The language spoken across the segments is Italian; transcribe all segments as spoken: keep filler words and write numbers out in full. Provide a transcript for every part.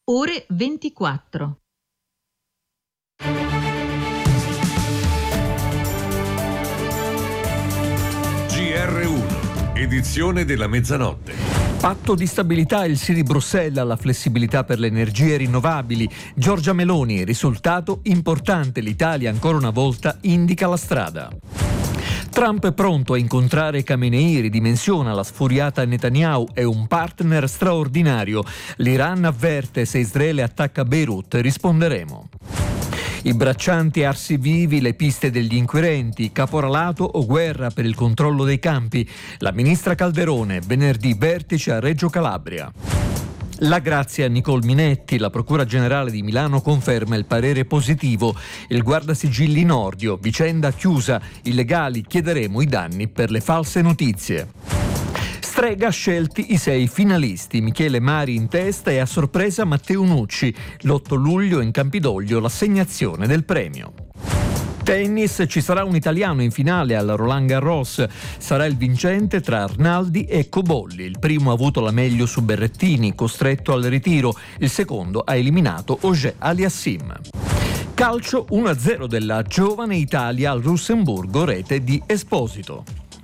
ore ventiquattro. G R uno, edizione della mezzanotte. Patto di stabilità, il sì di Bruxelles alla flessibilità per le energie rinnovabili. Giorgia Meloni, risultato importante, l'Italia ancora una volta indica la strada. Trump è pronto a incontrare Khamenei, ridimensiona la sfuriata Netanyahu, è un partner straordinario. L'Iran avverte: se Israele attacca Beirut risponderemo. I braccianti arsi vivi, le piste degli inquirenti, caporalato o guerra per il controllo dei campi. La ministra Calderone, venerdì vertice a Reggio Calabria. La grazia a Nicole Minetti, la Procura Generale di Milano conferma il parere positivo. Il guardasigilli Nordio, vicenda chiusa, i legali chiederemo i danni per le false notizie. Strega scelti i sei finalisti, Michele Mari in testa e a sorpresa Matteo Nucci. L'otto luglio in Campidoglio l'assegnazione del premio. Tennis, ci sarà un italiano in finale al Roland Garros, sarà il vincente tra Arnaldi e Cobolli. Il primo ha avuto la meglio su Berrettini, costretto al ritiro, il secondo ha eliminato Auger Aliassime. Calcio uno a zero della giovane Italia al Lussemburgo, rete di Esposito.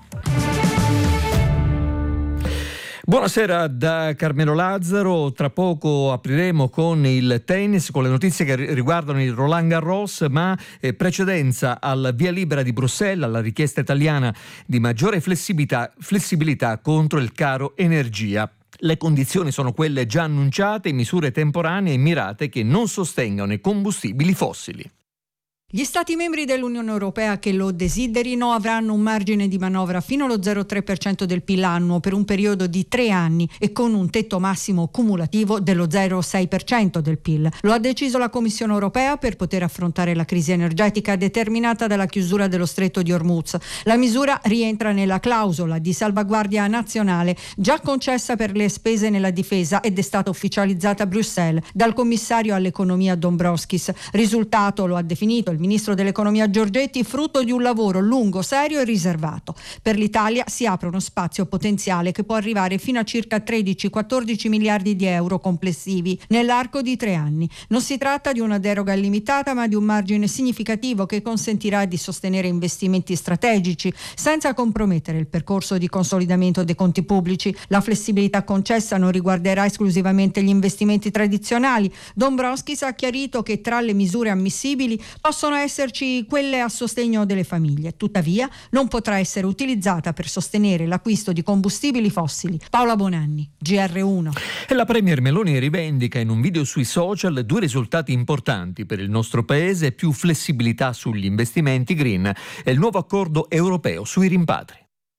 Buonasera da Carmelo Lazzaro, tra poco apriremo con il tennis, con le notizie che riguardano il Roland Garros, ma eh, precedenza al via libera di Bruxelles, alla richiesta italiana di maggiore flessibilità, flessibilità contro il caro energia. Le condizioni sono quelle già annunciate, misure temporanee e mirate che non sostengano i combustibili fossili. Gli Stati membri dell'Unione Europea che lo desiderino avranno un margine di manovra fino allo zero virgola tre per cento del P I L annuo per un periodo di tre anni e con un tetto massimo cumulativo dello zero virgola sei per cento del P I L. Lo ha deciso la Commissione Europea per poter affrontare la crisi energetica determinata dalla chiusura dello Stretto di Hormuz. La misura rientra nella clausola di salvaguardia nazionale già concessa per le spese nella difesa ed è stata ufficializzata a Bruxelles dal commissario all'economia Dombrovskis. Risultato, lo ha definito il ministro dell'economia Giorgetti, frutto di un lavoro lungo, serio e riservato. Per l'Italia si apre uno spazio potenziale che può arrivare fino a circa tredici quattordici miliardi di euro complessivi nell'arco di tre anni. Non si tratta di una deroga illimitata, ma di un margine significativo che consentirà di sostenere investimenti strategici senza compromettere il percorso di consolidamento dei conti pubblici. La flessibilità concessa non riguarderà esclusivamente gli investimenti tradizionali. Dombrovskis ha chiarito che tra le misure ammissibili possono esserci quelle a sostegno delle famiglie, tuttavia non potrà essere utilizzata per sostenere l'acquisto di combustibili fossili. Paola Bonanni, G R uno. E la Premier Meloni rivendica in un video sui social due risultati importanti per il nostro paese: più flessibilità sugli investimenti green e il nuovo accordo europeo sui rimpatri.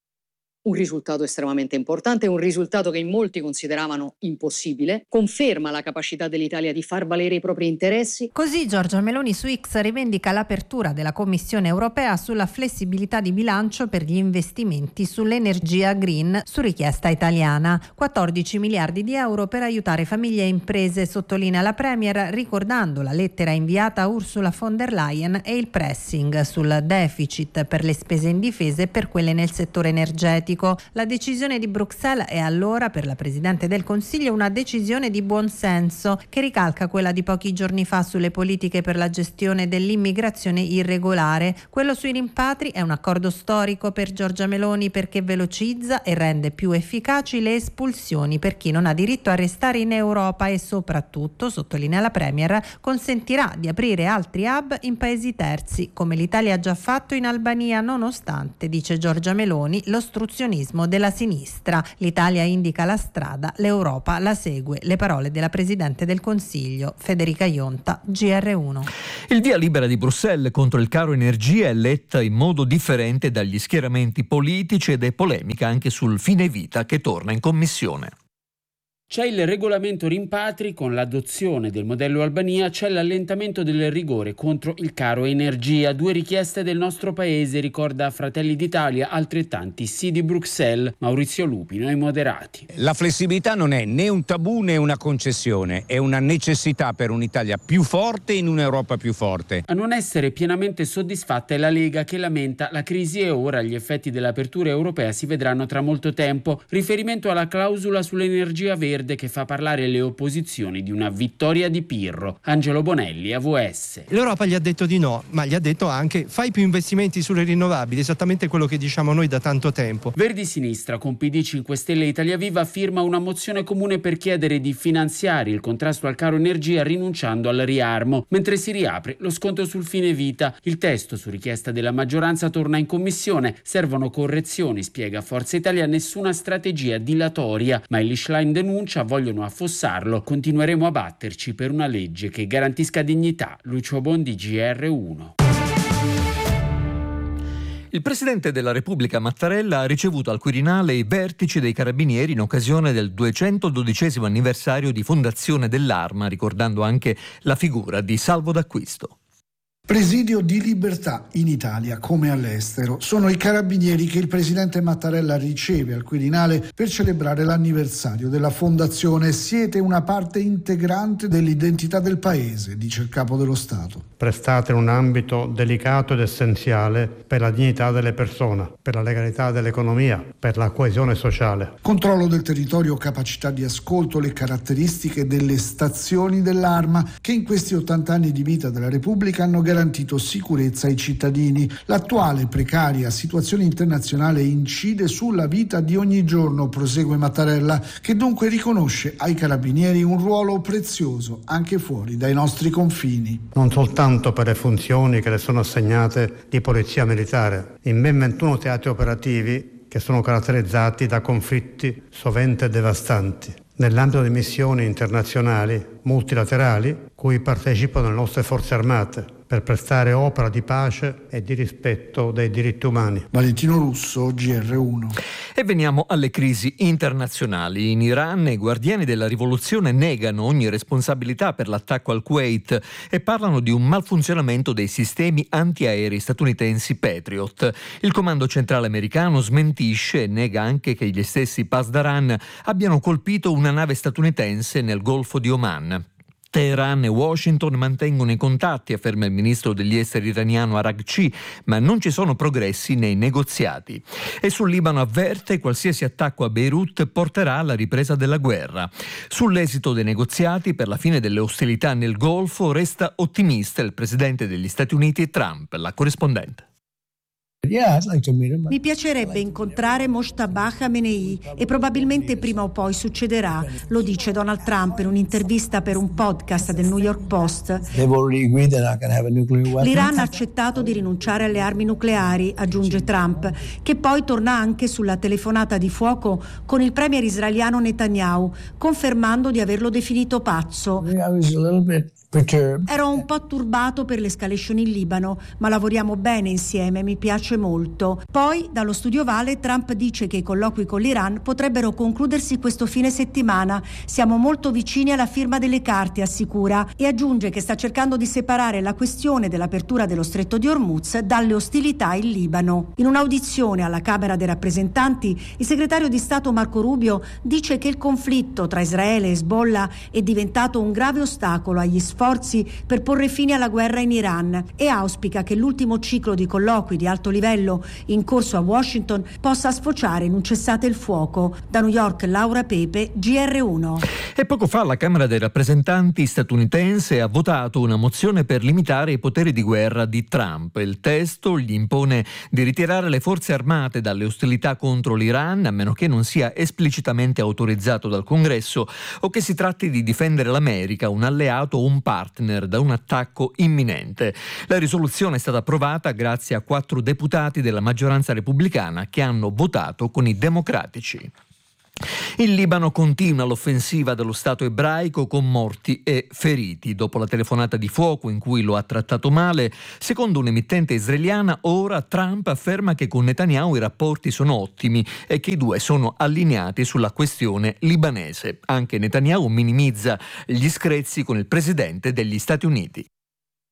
Un risultato estremamente importante, un risultato che in molti consideravano impossibile, conferma la capacità dell'Italia di far valere i propri interessi. Così Giorgia Meloni su X rivendica l'apertura della Commissione europea sulla flessibilità di bilancio per gli investimenti sull'energia green su richiesta italiana. quattordici miliardi di euro per aiutare famiglie e imprese, sottolinea la Premier, ricordando la lettera inviata a Ursula von der Leyen e il pressing sul deficit per le spese in difesa e per quelle nel settore energetico. La decisione di Bruxelles è allora per la Presidente del Consiglio una decisione di buon senso che ricalca quella di pochi giorni fa sulle politiche per la gestione dell'immigrazione irregolare. Quello sui rimpatri è un accordo storico per Giorgia Meloni perché velocizza e rende più efficaci le espulsioni per chi non ha diritto a restare in Europa e soprattutto, sottolinea la Premier, consentirà di aprire altri hub in paesi terzi come l'Italia ha già fatto in Albania, nonostante, dice Giorgia Meloni, l'ostruzionismo della sinistra. L'Italia indica la strada, l'Europa la segue. Le parole della Presidente del Consiglio, Federica Ionta, G R uno. Il via libera di Bruxelles contro il caro energia è letta in modo differente dagli schieramenti politici ed è polemica anche sul fine vita che torna in Commissione. C'è il regolamento rimpatri, con l'adozione del modello Albania c'è l'allentamento del rigore contro il caro energia. Due richieste del nostro paese, ricorda Fratelli d'Italia, altrettanti sì di Bruxelles, Maurizio Lupino ai moderati. La flessibilità non è né un tabù né una concessione, è una necessità per un'Italia più forte in un'Europa più forte. A non essere pienamente soddisfatta è la Lega, che lamenta la crisi e ora gli effetti dell'apertura europea si vedranno tra molto tempo. Riferimento alla clausola sull'energia verde Verde che fa parlare le opposizioni di una vittoria di Pirro. Angelo Bonelli, A V S. L'Europa gli ha detto di no, ma gli ha detto anche fai più investimenti sulle rinnovabili, esattamente quello che diciamo noi da tanto tempo. Verdi Sinistra con P D, cinque Stelle e Italia Viva firma una mozione comune per chiedere di finanziare il contrasto al caro energia rinunciando al riarmo, mentre si riapre lo sconto sul fine vita. Il testo, su richiesta della maggioranza, torna in commissione. Servono correzioni, spiega Forza Italia, nessuna strategia dilatoria, ma il Schlein denuncia vogliono affossarlo. Continueremo a batterci per una legge che garantisca dignità. Lucio Bondi, G R uno. Il Presidente della Repubblica Mattarella ha ricevuto al Quirinale i vertici dei Carabinieri in occasione del duecentododicesimo anniversario di fondazione dell'Arma, ricordando anche la figura di Salvo d'Acquisto. Presidio di libertà in Italia come all'estero. Sono i carabinieri che il presidente Mattarella riceve al Quirinale per celebrare l'anniversario della fondazione. Siete una parte integrante dell'identità del paese, dice il capo dello Stato. Prestate in un ambito delicato ed essenziale per la dignità delle persone, per la legalità dell'economia, per la coesione sociale. Controllo del territorio, capacità di ascolto, le caratteristiche delle stazioni dell'Arma che in questi ottanta anni di vita della Repubblica hanno garantito sicurezza ai cittadini. L'attuale precaria situazione internazionale incide sulla vita di ogni giorno, prosegue Mattarella, che dunque riconosce ai carabinieri un ruolo prezioso anche fuori dai nostri confini. Non soltanto per le funzioni che le sono assegnate di polizia militare, in ben ventuno teatri operativi che sono caratterizzati da conflitti sovente devastanti. Nell'ambito di missioni internazionali multilaterali cui partecipano le nostre forze armate per prestare opera di pace e di rispetto dei diritti umani. Valentino Russo, G R uno. E veniamo alle crisi internazionali. In Iran i guardiani della rivoluzione negano ogni responsabilità per l'attacco al Kuwait e parlano di un malfunzionamento dei sistemi antiaerei statunitensi Patriot. Il comando centrale americano smentisce e nega anche che gli stessi Pasdaran abbiano colpito una nave statunitense nel Golfo di Oman. Teheran e Washington mantengono i contatti, afferma il ministro degli esteri iraniano Araghchi, ma non ci sono progressi nei negoziati. E sul Libano avverte qualsiasi attacco a Beirut porterà alla ripresa della guerra. Sull'esito dei negoziati per la fine delle ostilità nel Golfo resta ottimista il presidente degli Stati Uniti Trump, la corrispondente. Mi piacerebbe incontrare Mojtaba Khamenei e probabilmente prima o poi succederà, lo dice Donald Trump in un'intervista per un podcast del New York Post. L'Iran ha accettato di rinunciare alle armi nucleari, aggiunge Trump, che poi torna anche sulla telefonata di fuoco con il premier israeliano Netanyahu, confermando di averlo definito pazzo. Ero un po' turbato per l'escalation in Libano, ma lavoriamo bene insieme, mi piace molto. Poi, dallo studio Vale, Trump dice che i colloqui con l'Iran potrebbero concludersi questo fine settimana. Siamo molto vicini alla firma delle carte, assicura, e aggiunge che sta cercando di separare la questione dell'apertura dello stretto di Hormuz dalle ostilità in Libano. In un'audizione alla Camera dei rappresentanti, il segretario di Stato Marco Rubio dice che il conflitto tra Israele e Hezbollah è diventato un grave ostacolo agli sforzi sforzi per porre fine alla guerra in Iran e auspica che l'ultimo ciclo di colloqui di alto livello in corso a Washington possa sfociare in un cessate il fuoco. Da New York, Laura Pepe, G R uno. E poco fa la Camera dei rappresentanti statunitense ha votato una mozione per limitare i poteri di guerra di Trump. Il testo gli impone di ritirare le forze armate dalle ostilità contro l'Iran, a meno che non sia esplicitamente autorizzato dal Congresso o che si tratti di difendere l'America, un alleato o un partner, da un attacco imminente. La risoluzione è stata approvata grazie a quattro deputati della maggioranza repubblicana che hanno votato con i democratici. Il Libano continua l'offensiva dello Stato ebraico con morti e feriti. Dopo la telefonata di fuoco in cui lo ha trattato male, secondo un'emittente israeliana, ora Trump afferma che con Netanyahu i rapporti sono ottimi e che i due sono allineati sulla questione libanese. Anche Netanyahu minimizza gli screzi con il presidente degli Stati Uniti.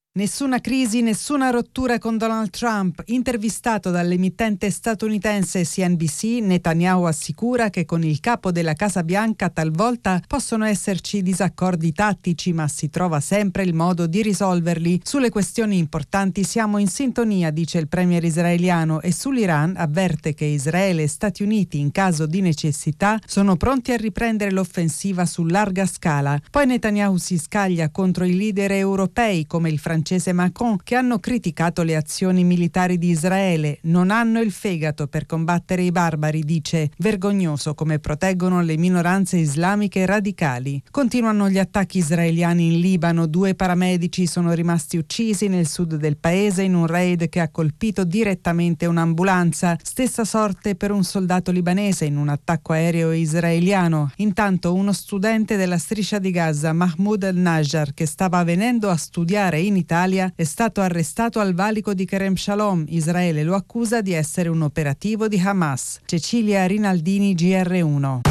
Nessuna crisi, nessuna rottura con Donald Trump. Intervistato dall'emittente statunitense C N B C, Netanyahu assicura che con il capo della Casa Bianca talvolta possono esserci disaccordi tattici, ma si trova sempre il modo di risolverli. Sulle questioni importanti siamo in sintonia, dice il premier israeliano, e sull'Iran avverte che Israele e Stati Uniti, in caso di necessità, sono pronti a riprendere l'offensiva su larga scala. Poi Netanyahu si scaglia contro i leader europei come il francese Macron, che hanno criticato le azioni militari di Israele. Non hanno il fegato per combattere i barbari, dice. Vergognoso come proteggono le minoranze islamiche radicali. Continuano gli attacchi israeliani in Libano. Due paramedici sono rimasti uccisi nel sud del paese in un raid che ha colpito direttamente un'ambulanza. Stessa sorte per un soldato libanese in un attacco aereo israeliano. Intanto uno studente della striscia di Gaza, Mahmoud al-Najjar, che stava venendo a studiare in Italia, è stato arrestato al valico di Kerem Shalom. Israele lo accusa di essere un operativo di Hamas. Cecilia Rinaldini, G R uno.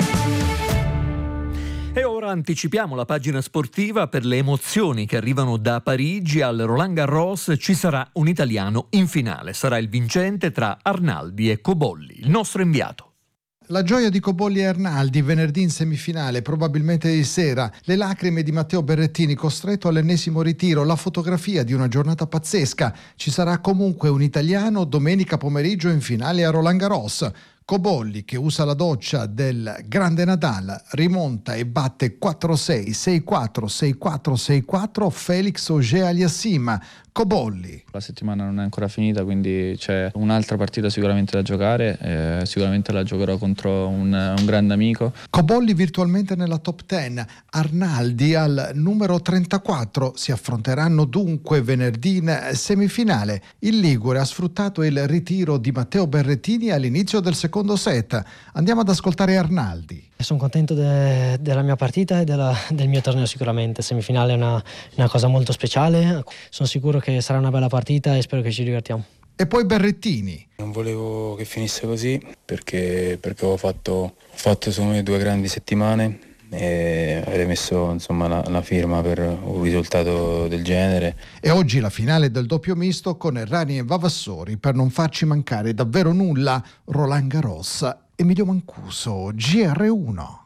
E ora anticipiamo la pagina sportiva per le emozioni che arrivano da Parigi. Al Roland Garros ci sarà un italiano in finale. Sarà il vincente tra Arnaldi e Cobolli, il nostro inviato. La gioia di Cobolli e Arnaldi venerdì in semifinale, probabilmente di sera, le lacrime di Matteo Berrettini costretto all'ennesimo ritiro, la fotografia di una giornata pazzesca. Ci sarà comunque un italiano domenica pomeriggio in finale a Roland Garros. Cobolli, che usa la doccia del grande Nadal, rimonta e batte quattro sei, sei quattro, sei quattro, sei quattro Felix Auger-Aliassime. Cobolli. La settimana non è ancora finita, quindi c'è un'altra partita sicuramente da giocare, eh, sicuramente la giocherò contro un, un grande amico. Cobolli virtualmente nella top dieci, Arnaldi al numero trentaquattro, si affronteranno dunque venerdì in semifinale. Il Ligure ha sfruttato il ritiro di Matteo Berrettini all'inizio del secondo set. Andiamo ad ascoltare Arnaldi. Sono contento de, della mia partita e della, del mio torneo sicuramente. Semifinale è una, una cosa molto speciale, sono sicuro che sarà una bella partita e spero che ci divertiamo. E poi Berrettini. Non volevo che finisse così perché, perché ho fatto, ho fatto secondo me due grandi settimane e avrei messo insomma la, la firma per un risultato del genere. E oggi la finale del doppio misto con Errani e Vavassori per non farci mancare davvero nulla. Roland Garros, Emilio Mancuso, G R uno.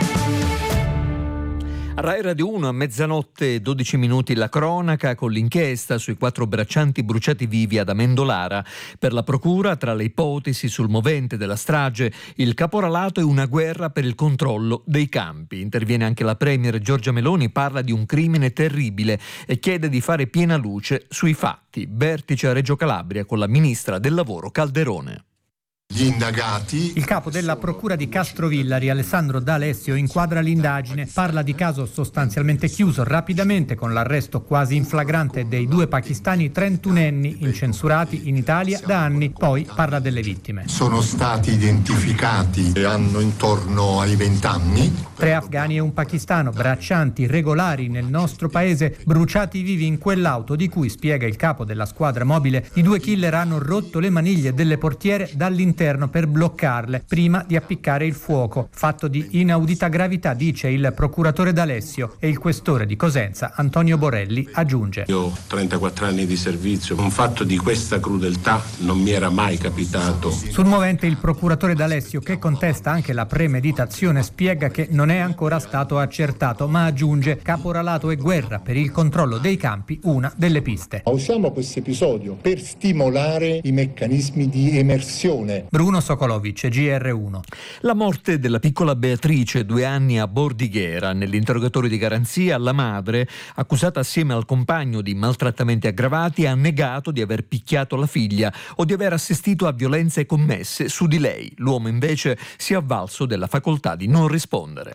Rai Radio uno a mezzanotte e dodici minuti la cronaca con l'inchiesta sui quattro braccianti bruciati vivi ad Amendolara. Per la procura, tra le ipotesi sul movente della strage, il caporalato e una guerra per il controllo dei campi. Interviene anche la premier Giorgia Meloni, parla di un crimine terribile e chiede di fare piena luce sui fatti. Vertice a Reggio Calabria con la ministra del lavoro Calderone. Gli indagati. Il capo della procura di Castrovillari, Alessandro D'Alessio, inquadra l'indagine. Parla di caso sostanzialmente chiuso rapidamente con l'arresto quasi in flagrante dei due pakistani trentunenni incensurati in Italia da anni. Poi parla delle vittime. Sono stati identificati e hanno intorno ai vent'anni. Tre afghani e un pakistano, braccianti regolari nel nostro paese, bruciati vivi in quell'auto di cui, spiega il capo della squadra mobile, i due killer hanno rotto le maniglie delle portiere dall'interno per bloccarle prima di appiccare il fuoco. Fatto di inaudita gravità, dice il procuratore D'Alessio, e il questore di Cosenza Antonio Borelli aggiunge: Io ho trentaquattro anni di servizio, un fatto di questa crudeltà non mi era mai capitato. Sul movente il procuratore D'Alessio, che contesta anche la premeditazione, spiega che non è ancora stato accertato, ma aggiunge: caporalato e guerra per il controllo dei campi, una delle piste. Usiamo questo episodio per stimolare i meccanismi di emersione. Bruno Sokolovic, G R uno. La morte della piccola Beatrice, due anni, a Bordighera. Nell'interrogatorio di garanzia, la madre, accusata assieme al compagno di maltrattamenti aggravati, ha negato di aver picchiato la figlia o di aver assistito a violenze commesse su di lei. L'uomo invece si è avvalso della facoltà di non rispondere.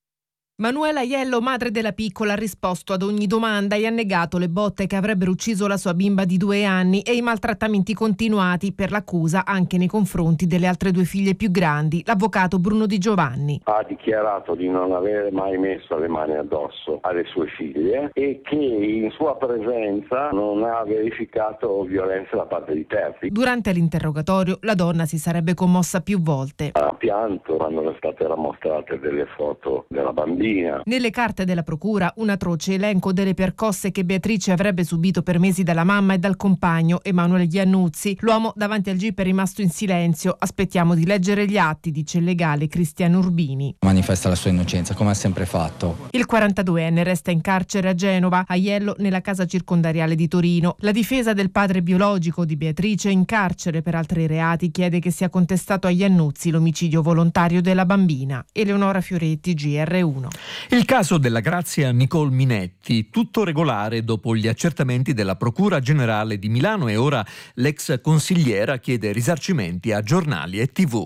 Manuela Aiello, madre della piccola, ha risposto ad ogni domanda e ha negato le botte che avrebbero ucciso la sua bimba di due anni e i maltrattamenti continuati per l'accusa anche nei confronti delle altre due figlie più grandi. L'avvocato Bruno Di Giovanni ha dichiarato di non avere mai messo le mani addosso alle sue figlie e che in sua presenza non ha verificato violenza da parte di terzi. Durante l'interrogatorio la donna si sarebbe commossa più volte. Ha pianto quando le state mostrate delle foto della bambina bambina. Nelle carte della procura un atroce elenco delle percosse che Beatrice avrebbe subito per mesi dalla mamma e dal compagno Emanuele Iannuzzi. L'uomo davanti al G I P è rimasto in silenzio. Aspettiamo di leggere gli atti, dice il legale Cristiano Urbini. Manifesta la sua innocenza, come ha sempre fatto. Il quarantaduenne resta in carcere a Genova, a Aiello nella casa circondariale di Torino. La difesa del padre biologico di Beatrice, in carcere per altri reati, chiede che sia contestato a Iannuzzi l'omicidio volontario della bambina. Eleonora Fioretti, G R uno. Il caso della Grazia Nicole Minetti, tutto regolare dopo gli accertamenti della Procura Generale di Milano, e ora l'ex consigliera chiede risarcimenti a giornali e tivù.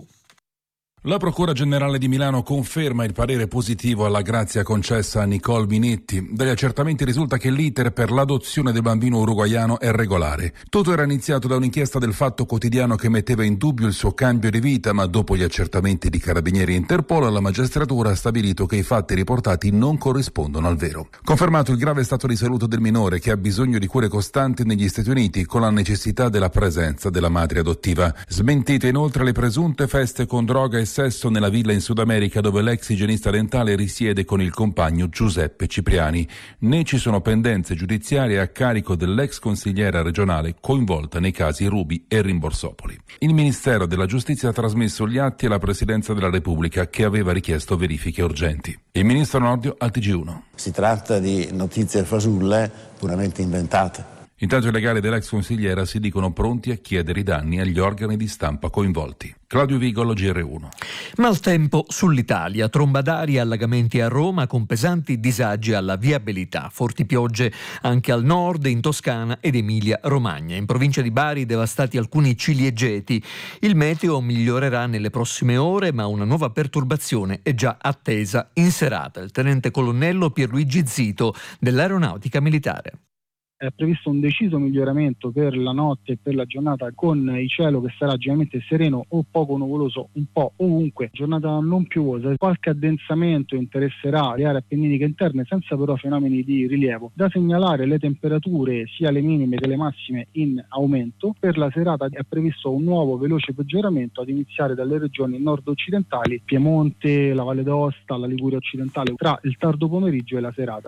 La Procura Generale di Milano conferma il parere positivo alla grazia concessa a Nicole Minetti. Dagli accertamenti risulta che l'iter per l'adozione del bambino uruguaiano è regolare. Tutto era iniziato da un'inchiesta del Fatto Quotidiano che metteva in dubbio il suo cambio di vita, ma dopo gli accertamenti di Carabinieri e Interpol, la magistratura ha stabilito che i fatti riportati non corrispondono al vero. Confermato il grave stato di salute del minore, che ha bisogno di cure costanti negli Stati Uniti, con la necessità della presenza della madre adottiva. Smentite inoltre le presunte feste con droga e sesso nella villa in Sud America dove l'ex igienista dentale risiede con il compagno Giuseppe Cipriani. Né ci sono pendenze giudiziarie a carico dell'ex consigliera regionale coinvolta nei casi Ruby e Rimborsopoli. Il Ministero della Giustizia ha trasmesso gli atti alla Presidenza della Repubblica, che aveva richiesto verifiche urgenti. Il ministro Nordio al T G uno. Si tratta di notizie fasulle puramente inventate. Intanto i legali dell'ex consigliera si dicono pronti a chiedere i danni agli organi di stampa coinvolti. Claudio Vigolo, G R uno. Maltempo sull'Italia, tromba d'aria, allagamenti a Roma con pesanti disagi alla viabilità, forti piogge anche al nord, in Toscana ed Emilia Romagna. In provincia di Bari devastati alcuni ciliegeti. Il meteo migliorerà nelle prossime ore, ma una nuova perturbazione è già attesa in serata. Il tenente colonnello Pierluigi Zito dell'Aeronautica Militare. È previsto un deciso miglioramento per la notte e per la giornata, con il cielo che sarà generalmente sereno o poco nuvoloso un po' ovunque, giornata non piovosa. Qualche addensamento interesserà le aree appenniniche interne senza però fenomeni di rilievo. Da segnalare le temperature sia le minime che le massime in aumento. Per la serata è previsto un nuovo veloce peggioramento ad iniziare dalle regioni nord-occidentali, Piemonte, la Valle d'Aosta, la Liguria occidentale, tra il tardo pomeriggio e la serata.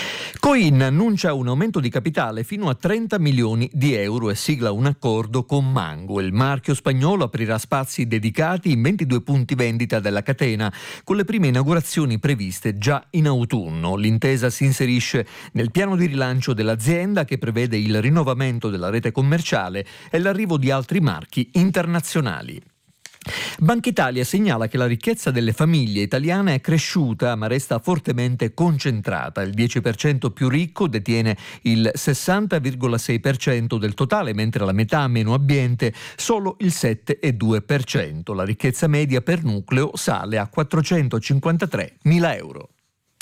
Coin annuncia un aumento di capitale fino a trenta milioni di euro e sigla un accordo con Mango. Il marchio spagnolo aprirà spazi dedicati in ventidue punti vendita della catena, con le prime inaugurazioni previste già in autunno. L'intesa si inserisce nel piano di rilancio dell'azienda, che prevede il rinnovamento della rete commerciale e l'arrivo di altri marchi internazionali. Banca Italia segnala che la ricchezza delle famiglie italiane è cresciuta, ma resta fortemente concentrata. Il dieci per cento più ricco detiene il sessanta virgola sei per cento del totale, mentre la metà meno abbiente solo il sette virgola due per cento. La ricchezza media per nucleo sale a quattrocentocinquantatremila euro.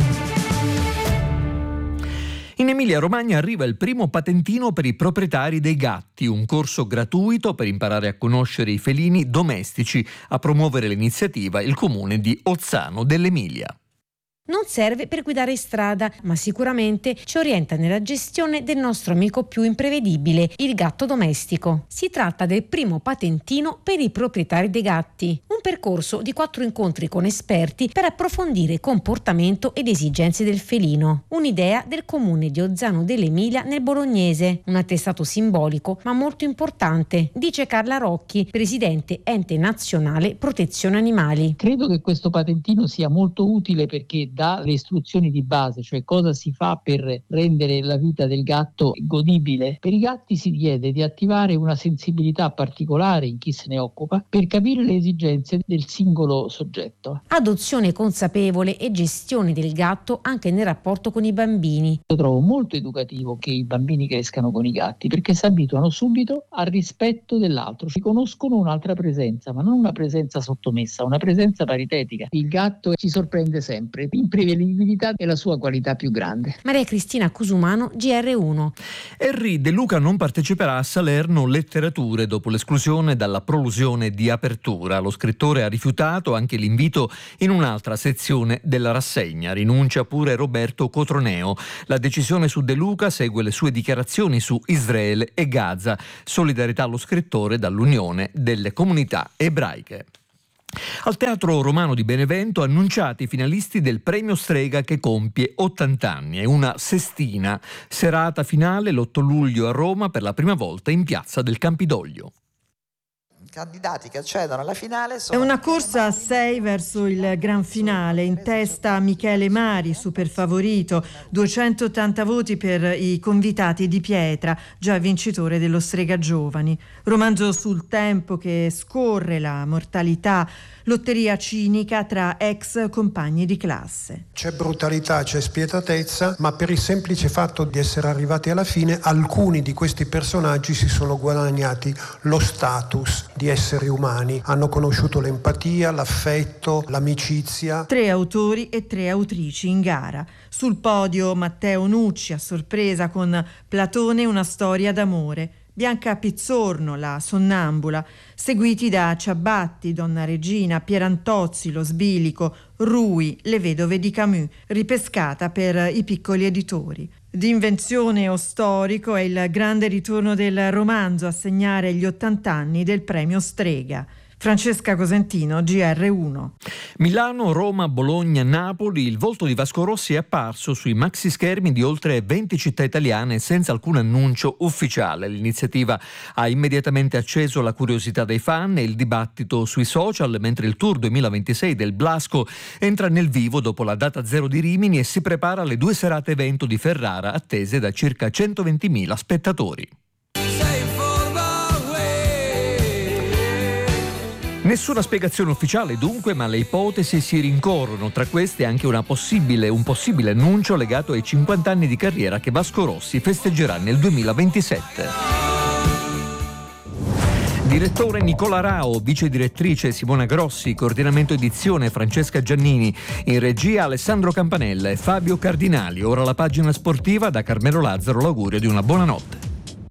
In Emilia-Romagna arriva il primo patentino per i proprietari dei gatti, un corso gratuito per imparare a conoscere i felini domestici. A promuovere l'iniziativa il comune di Ozzano dell'Emilia. Non serve per guidare in strada, ma sicuramente ci orienta nella gestione del nostro amico più imprevedibile, il gatto domestico. Si tratta del primo patentino per i proprietari dei gatti, un percorso di quattro incontri con esperti per approfondire comportamento ed esigenze del felino. Un'idea del comune di Ozzano dell'Emilia nel Bolognese, un attestato simbolico ma molto importante, dice Carla Rocchi, presidente Ente Nazionale Protezione Animali. Credo che questo patentino sia molto utile perché dà le istruzioni di base, cioè cosa si fa per rendere la vita del gatto godibile. Per i gatti si chiede di attivare una sensibilità particolare in chi se ne occupa per capire le esigenze del singolo soggetto. Adozione consapevole e gestione del gatto anche nel rapporto con i bambini. Io trovo molto educativo che i bambini crescano con i gatti perché si abituano subito al rispetto dell'altro, ci conoscono un'altra presenza, ma non una presenza sottomessa, una presenza paritetica. Il gatto ci sorprende sempre. Imprevedibilità è la sua qualità più grande. Maria Cristina Cusumano, G R uno. Henry De Luca non parteciperà a Salerno Letterature dopo l'esclusione dalla prolusione di apertura. Lo scrittore ha rifiutato anche l'invito in un'altra sezione della rassegna. Rinuncia pure Roberto Cotroneo. La decisione su De Luca segue le sue dichiarazioni su Israele e Gaza. Solidarietà allo scrittore dall'Unione delle Comunità Ebraiche. Al Teatro Romano di Benevento annunciati i finalisti del premio Strega che compie ottanta anni. È una sestina, serata finale l'otto luglio a Roma per la prima volta in Piazza del Campidoglio. Candidati che accedono alla finale sono... È una corsa a sei verso il gran finale, in testa Michele Mari, super favorito, duecentottanta voti per i convitati di Pietra, già vincitore dello Strega Giovani. Romanzo sul tempo che scorre, la mortalità, lotteria cinica tra ex compagni di classe. C'è brutalità, c'è spietatezza, ma per il semplice fatto di essere arrivati alla fine, alcuni di questi personaggi si sono guadagnati lo status di esseri umani, hanno conosciuto l'empatia, l'affetto, l'amicizia. Tre autori e tre autrici in gara. Sul podio Matteo Nucci a sorpresa con Platone, una storia d'amore. Bianca Pizzorno, la sonnambula, seguiti da Ciabatti, Donna Regina, Pierantozzi, Lo Sbilico, Rui, Le vedove di Camus, ripescata per i piccoli editori. D'invenzione o storico è il grande ritorno del romanzo a segnare gli ottanta anni del premio Strega. Francesca Cosentino, G R uno. Milano, Roma, Bologna, Napoli, il volto di Vasco Rossi è apparso sui maxi schermi di oltre venti città italiane senza alcun annuncio ufficiale. L'iniziativa ha immediatamente acceso la curiosità dei fan e il dibattito sui social, mentre il Tour duemilaventisei del Blasco entra nel vivo dopo la data zero di Rimini e si prepara alle due serate evento di Ferrara attese da circa centoventimila spettatori. Nessuna spiegazione ufficiale dunque, ma le ipotesi si rincorrono, tra queste anche una possibile, un possibile annuncio legato ai cinquanta anni di carriera che Vasco Rossi festeggerà nel duemilaventisette. Direttore Nicola Rao, vice direttrice Simona Grossi, coordinamento edizione Francesca Giannini, in regia Alessandro Campanella e Fabio Cardinali. Ora la pagina sportiva, da Carmelo Lazzaro l'augurio di una buona notte.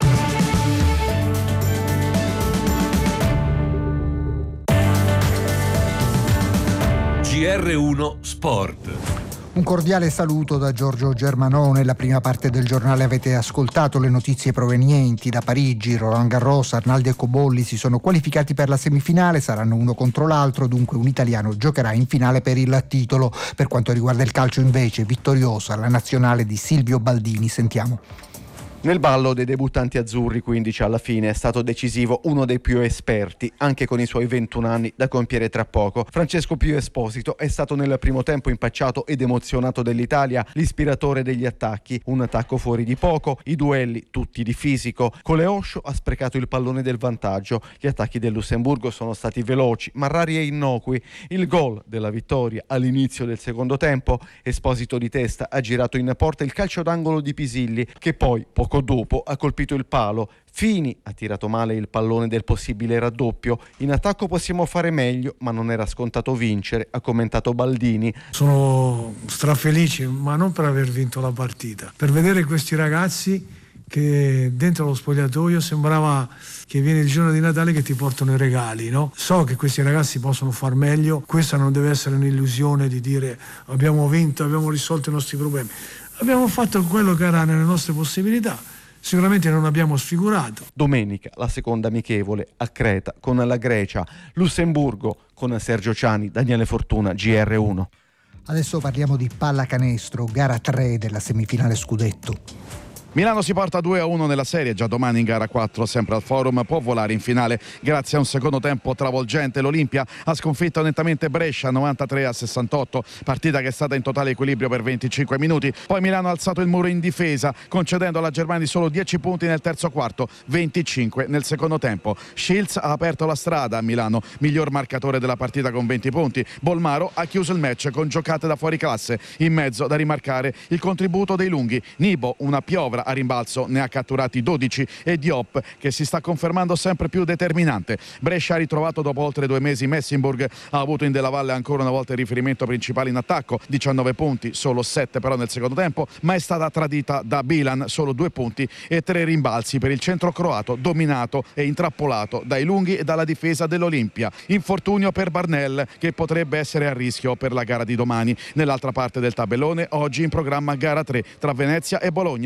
G R uno Sport. Un cordiale saluto da Giorgio Germanò. Nella prima parte del giornale avete ascoltato le notizie provenienti da Parigi. Roland Garros, Arnaldo e Cobolli si sono qualificati per la semifinale, saranno uno contro l'altro, dunque un italiano giocherà in finale per il titolo. Per quanto riguarda il calcio invece, vittoriosa la nazionale di Silvio Baldini. Sentiamo. Nel ballo dei debuttanti azzurri, quindici alla fine, è stato decisivo uno dei più esperti, anche con i suoi ventuno anni da compiere tra poco. Francesco Pio Esposito è stato nel primo tempo impacciato ed emozionato dell'Italia, l'ispiratore degli attacchi, un attacco fuori di poco, i duelli tutti di fisico. Coleoscio ha sprecato il pallone del vantaggio, gli attacchi del Lussemburgo sono stati veloci ma rari e innocui. Il gol della vittoria all'inizio del secondo tempo, Esposito di testa ha girato in porta il calcio d'angolo di Pisilli, che poi poco dopo ha colpito il palo. Fini ha tirato male il pallone del possibile raddoppio. In attacco possiamo fare meglio, ma non era scontato vincere, ha commentato Baldini. Sono strafelice, ma non per aver vinto la partita, per vedere questi ragazzi che dentro lo spogliatoio sembrava che viene il giorno di Natale che ti portano i regali, no? So che questi ragazzi possono far meglio, questa non deve essere un'illusione di dire abbiamo vinto, abbiamo risolto i nostri problemi. Abbiamo fatto quello che era nelle nostre possibilità, sicuramente non abbiamo sfigurato. Domenica la seconda amichevole a Creta con la Grecia, Lussemburgo con Sergio Ciani, Daniele Fortuna, G R uno. Adesso parliamo di pallacanestro, gara tre della semifinale scudetto. Milano si porta due a uno nella serie, già domani in gara quattro sempre al Forum può volare in finale grazie a un secondo tempo travolgente. L'Olimpia ha sconfitto nettamente Brescia novantatré a sessantotto, partita che è stata in totale equilibrio per venticinque minuti. Poi Milano ha alzato il muro in difesa concedendo alla Germania solo dieci punti nel terzo quarto, venticinque nel secondo tempo. Shields ha aperto la strada a Milano, miglior marcatore della partita con venti punti. Bolmaro ha chiuso il match con giocate da fuori classe, in mezzo da rimarcare il contributo dei lunghi. Nibo, una piovra a rimbalzo, ne ha catturati dodici e Diop, che si sta confermando sempre più determinante. Brescia ha ritrovato dopo oltre due mesi Messingburg, ha avuto in Della Valle ancora una volta il riferimento principale in attacco, diciannove punti, solo sette però nel secondo tempo, ma è stata tradita da Bilan, solo due punti e tre rimbalzi per il centro croato, dominato e intrappolato dai lunghi e dalla difesa dell'Olimpia. Infortunio per Barnell, che potrebbe essere a rischio per la gara di domani. Nell'altra parte del tabellone oggi in programma gara tre tra Venezia e Bologna, con la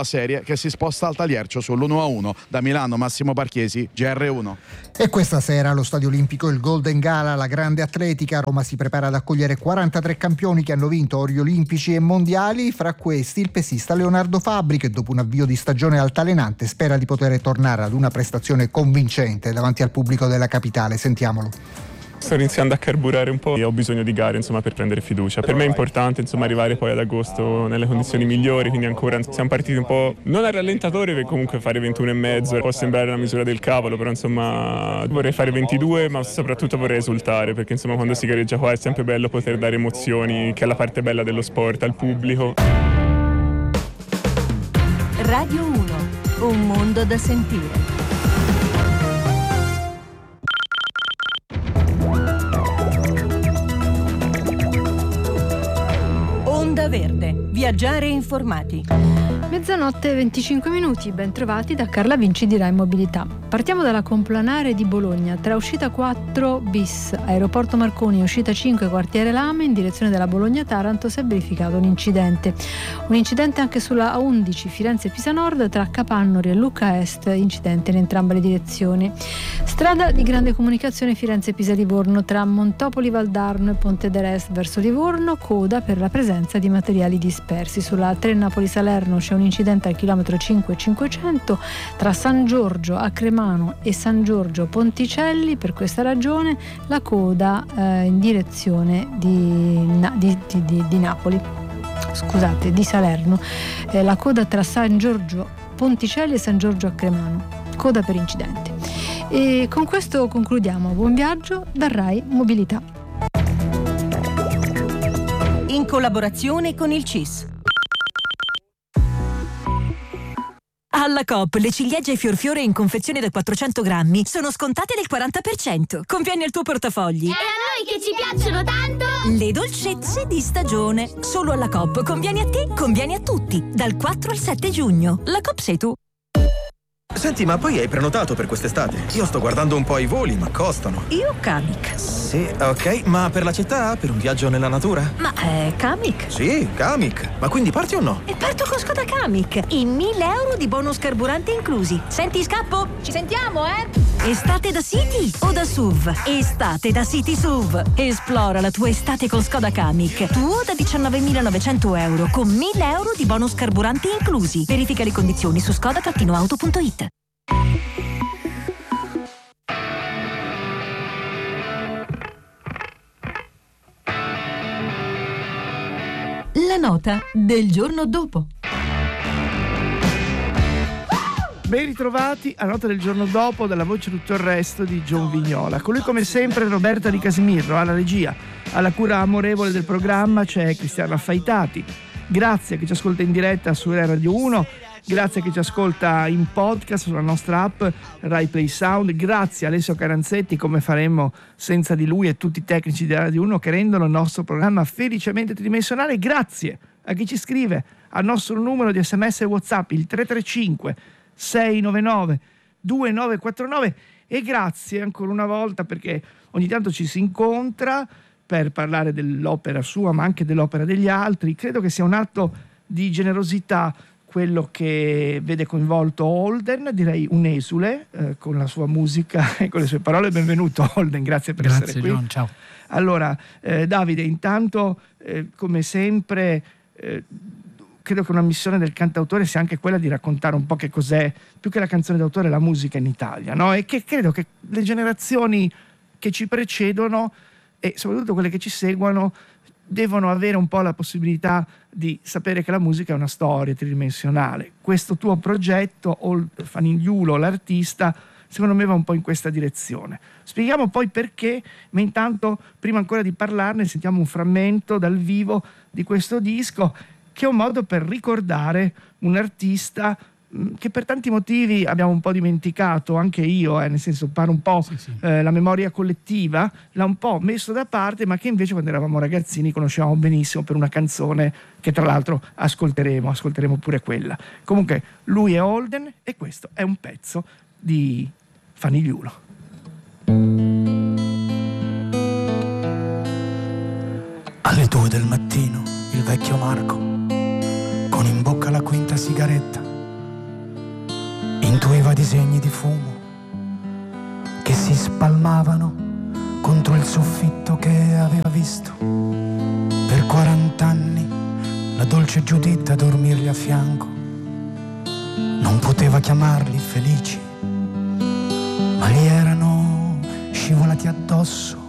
serie che si sposta al Taliercio sull'uno a uno. Da Milano Massimo Barchiesi, G R uno. E questa sera allo Stadio Olimpico il Golden Gala, la grande atletica. Roma si prepara ad accogliere quarantatré campioni che hanno vinto ori olimpici e mondiali, fra questi il pesista Leonardo Fabbri, che dopo un avvio di stagione altalenante spera di poter tornare ad una prestazione convincente davanti al pubblico della capitale. Sentiamolo. Sto iniziando a carburare un po' e ho bisogno di gare, insomma, per prendere fiducia. Per me è importante, insomma, arrivare poi ad agosto nelle condizioni migliori, quindi ancora siamo partiti un po' non al rallentatore, perché comunque fare ventuno e mezzo può sembrare la misura del cavolo, però insomma vorrei fare ventidue, ma soprattutto vorrei esultare, perché insomma quando si gareggia qua è sempre bello poter dare emozioni, che è la parte bella dello sport, al pubblico. Radio uno, un mondo da sentire. Onda Verde, viaggiare informati. Mezzanotte e venticinque minuti, ben trovati da Carla Vinci di Rai Mobilità. Partiamo dalla Complanare di Bologna, tra uscita quattro bis, aeroporto Marconi e uscita cinque quartiere Lame, in direzione della Bologna-Taranto si è verificato un incidente. Un incidente anche sulla A undici Firenze-Pisa Nord tra Capannori e Lucca Est, incidente in entrambe le direzioni. Strada di grande comunicazione Firenze-Pisa-Livorno tra Montopoli Valdarno e Ponte d'Erest verso Livorno, coda per la presenza di materiali dispersi. Sulla tre Napoli-Salerno c'è un incidente al chilometro cinque cinquecento tra San Giorgio a Cremano e San Giorgio Ponticelli. Per questa ragione la coda eh, in direzione di, di, di, di, di Napoli, scusate, di Salerno, eh, la coda tra San Giorgio Ponticelli e San Giorgio a Cremano, coda per incidenti. E con questo concludiamo. Buon viaggio da Rai Mobilità. In collaborazione con il C I S. Alla Coop le ciliegie Fiorfiore in confezione da quattrocento grammi sono scontate del quaranta per cento. Conviene al tuo portafogli. E a noi che ci piacciono tanto! Le dolcezze di stagione. Solo alla Coop. Conviene a te, conviene a tutti. Dal quattro al sette giugno. La Coop sei tu. Senti, ma poi hai prenotato per quest'estate? Io sto guardando un po' i voli, ma costano. Io Kamiq. Sì, ok, ma per la città? Per un viaggio nella natura? Ma è Kamiq? Sì, Kamiq. Ma quindi parti o no? E parto con Skoda Kamiq. E mille euro di bonus carburante inclusi. Senti, scappo? Ci sentiamo, eh? Estate da City o da S U V? Estate da City S U V. Esplora la tua estate con Skoda Kamiq. Tuo da diciannovemilanovecento euro con mille euro di bonus carburante inclusi. Verifica le condizioni su skoda auto punto it. La nota del giorno dopo. Ben ritrovati alla nota del giorno dopo dalla voce tutto il resto di John Vignola. Con lui come sempre Roberta Di Casimiro alla regia, alla cura amorevole del programma c'è Cristiano Affaitati. Grazie a chi ci ascolta in diretta su Radio uno, grazie a chi ci ascolta in podcast sulla nostra app Rai Play Sound, grazie a Alessio Caranzetti, come faremmo senza di lui e tutti i tecnici di Radio uno che rendono il nostro programma felicemente tridimensionale. Grazie a chi ci scrive al nostro numero di sms e WhatsApp il tre tre cinque sei nove nove due nove quattro nove e grazie ancora una volta perché ogni tanto ci si incontra per parlare dell'opera sua ma anche dell'opera degli altri. Credo che sia un atto di generosità quello che vede coinvolto Holden, direi un esule, eh, con la sua musica e con le sue parole. Benvenuto Holden, grazie per grazie, essere qui. John, ciao. Allora, eh, Davide, intanto eh, come sempre eh, credo che una missione del cantautore sia anche quella di raccontare un po' che cos'è, più che la canzone d'autore, la musica in Italia, no? E che credo che le generazioni che ci precedono e soprattutto quelle che ci seguono devono avere un po' la possibilità di sapere che la musica è una storia tridimensionale. Questo tuo progetto, Fanigliulo, l'artista, secondo me va un po' in questa direzione. Spieghiamo poi perché, ma intanto, prima ancora di parlarne, sentiamo un frammento dal vivo di questo disco, che è un modo per ricordare un artista che per tanti motivi abbiamo un po' dimenticato, anche io, eh, nel senso pare un po' sì, sì. Eh, la memoria collettiva l'ha un po' messo da parte, ma che invece quando eravamo ragazzini conoscevamo benissimo per una canzone che tra l'altro ascolteremo, ascolteremo pure quella. Comunque lui è Holden e questo è un pezzo di Fanigliulo. Alle due del mattino il vecchio Marco, con in bocca la quinta sigaretta, intuiva disegni di fumo che si spalmavano contro il soffitto che aveva visto per quarant'anni la dolce Giuditta dormirgli a fianco. Non poteva chiamarli felici, ma gli erano scivolati addosso